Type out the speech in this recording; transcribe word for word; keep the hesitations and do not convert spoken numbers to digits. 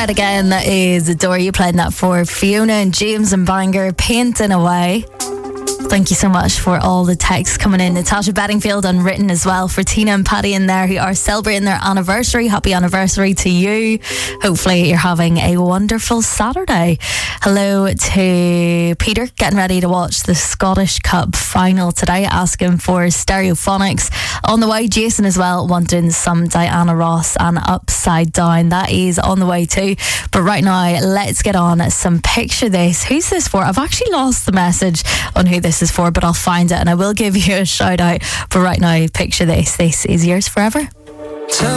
Fred again. That is Adore You, playing that for Fiona and James and Bangor, Painting Away. Thank you so much for all the texts coming in. Natasha Bedingfield unwritten as well for Tina and Paddy in there, who are celebrating their anniversary. Happy anniversary to you. Hopefully you're having a wonderful Saturday. Hello to Peter, getting ready to watch the Scottish Cup final today, asking for Stereophonics. On the way, Jason as well, wanting some Diana Ross and Upside Down. That is on the way too. But right now, let's get on some Picture This. Who's this for? I've actually lost the message on who this is for, but I'll find it and I will give you a shout out. But right now, Picture This. This is yours forever.